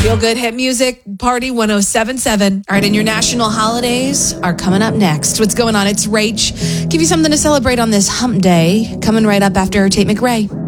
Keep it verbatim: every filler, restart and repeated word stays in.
Feel good hit music, Party one oh seven point seven. All right, and your national holidays are coming up next. What's going on? It's Rach. Give you something to celebrate on this hump day. Coming right up after Tate McRae.